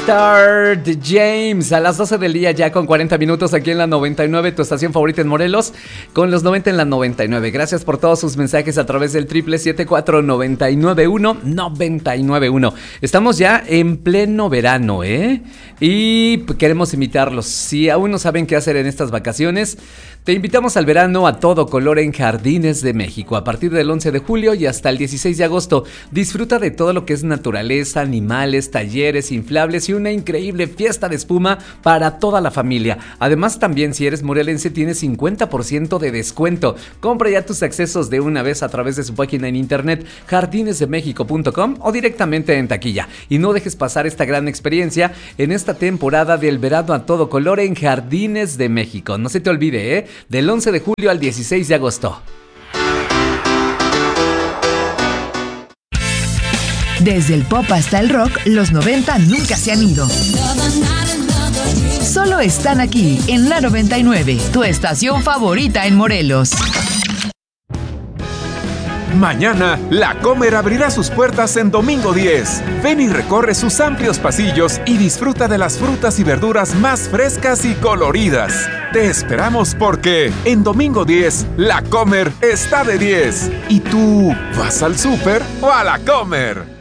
Star de James a las 12 del día ya con 40 minutos aquí en la 99, tu estación favorita en Morelos, con los 90 en la 99. Gracias por todos sus mensajes a través del 777-499-1991. Estamos ya en pleno verano, y queremos invitarlos. Si aún no saben qué hacer en estas vacaciones, te invitamos al verano a todo color en Jardines de México. A partir del 11 de julio y hasta el 16 de agosto, disfruta de todo lo que es naturaleza, animales, talleres, inflables y una increíble fiesta de espuma para toda la familia. Además, también si eres morelense, tienes 50% de descuento. Compra ya tus accesos de una vez a través de su página en internet jardinesdemexico.com o directamente en taquilla. Y no dejes pasar esta gran experiencia en esta temporada del verano a todo color en Jardines de México. No se te olvide, del 11 de julio al 16 de agosto. Desde el pop hasta el rock, los 90 nunca se han ido. Solo están aquí, en la 99, tu estación favorita en Morelos. Mañana, La Comer abrirá sus puertas en Domingo 10. Ven y recorre sus amplios pasillos y disfruta de las frutas y verduras más frescas y coloridas. Te esperamos porque en Domingo 10, La Comer está de 10. ¿Y tú vas al súper o a La Comer?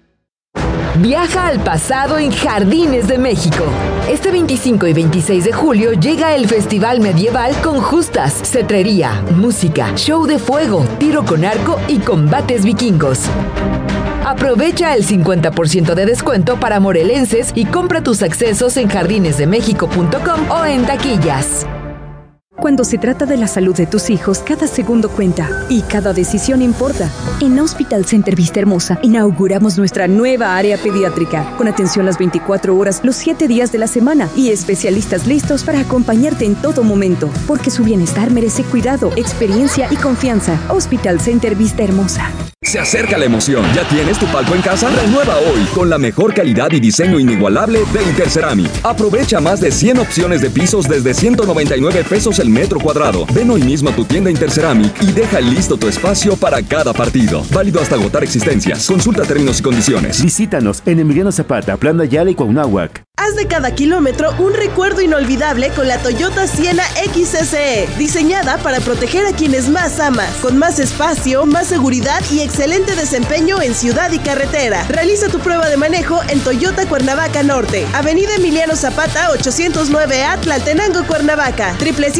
Viaja al pasado en Jardines de México. Este 25 y 26 de julio llega el Festival Medieval con justas, cetrería, música, show de fuego, tiro con arco y combates vikingos. Aprovecha el 50% de descuento para morelenses y compra tus accesos en jardinesdemexico.com o en taquillas. Cuando se trata de la salud de tus hijos, cada segundo cuenta y cada decisión importa. En Hospital Center Vista Hermosa inauguramos nuestra nueva área pediátrica, con atención las 24 horas, los 7 días de la semana y especialistas listos para acompañarte en todo momento, porque su bienestar merece cuidado, experiencia y confianza. Hospital Center Vista Hermosa. Se acerca la emoción. ¿Ya tienes tu palco en casa? Renueva hoy con la mejor calidad y diseño inigualable de Interceramic. Aprovecha más de 100 opciones de pisos desde 199 pesos el metro cuadrado. Ven hoy mismo a tu tienda Interceramic y deja listo tu espacio para cada partido. Válido hasta agotar existencias. Consulta términos y condiciones. Visítanos en Emiliano Zapata, Plan Ayala y Cuauhnáhuac. Haz de cada kilómetro un recuerdo inolvidable con la Toyota Sienna XSE, diseñada para proteger a quienes más amas, con más espacio, más seguridad y excelente desempeño en ciudad y carretera. Realiza tu prueba de manejo en Toyota Cuernavaca Norte, Avenida Emiliano Zapata 809A, Tlaltenango, Cuernavaca,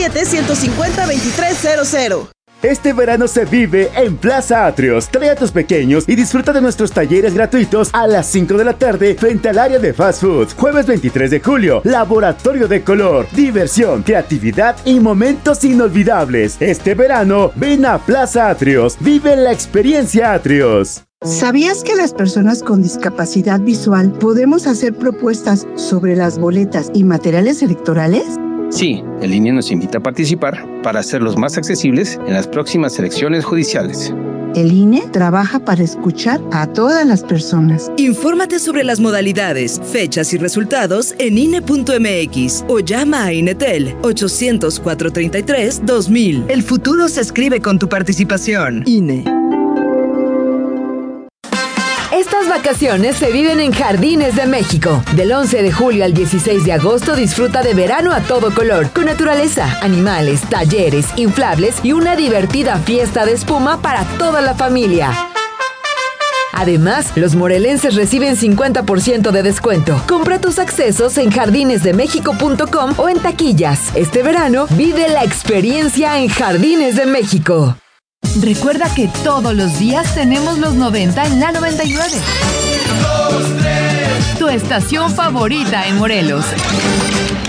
777-150-2300. Este verano se vive en Plaza Atrios. Trae a tus pequeños y disfruta de nuestros talleres gratuitos a las 5 de la tarde frente al área de fast food. Jueves 23 de julio, Laboratorio de Color, diversión, creatividad y momentos inolvidables. Este verano, ven a Plaza Atrios. Vive la experiencia Atrios. ¿Sabías que las personas con discapacidad visual podemos hacer propuestas sobre las boletas y materiales electorales? Sí, el INE nos invita a participar para hacerlos más accesibles en las próximas elecciones judiciales. El INE trabaja para escuchar a todas las personas. Infórmate sobre las modalidades, fechas y resultados en INE.mx o llama a INETEL 800-433-2000. El futuro se escribe con tu participación. INE. Estas vacaciones se viven en Jardines de México. Del 11 de julio al 16 de agosto disfruta de verano a todo color, con naturaleza, animales, talleres, inflables y una divertida fiesta de espuma para toda la familia. Además, los morelenses reciben 50% de descuento. Compra tus accesos en jardinesdemexico.com o en taquillas. Este verano, vive la experiencia en Jardines de México. Recuerda que todos los días tenemos los 90 en la 99. 1, 2, 3. Tu estación favorita en Morelos.